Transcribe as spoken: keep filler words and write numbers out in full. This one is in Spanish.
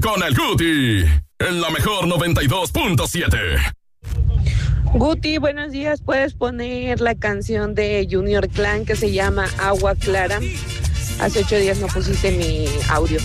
con el Guti, en la mejor noventa y dos punto siete. Guti, buenos días. ¿Puedes poner la canción de Junior Clan que se llama Agua Clara? Hace ocho días no pusiste mi audio.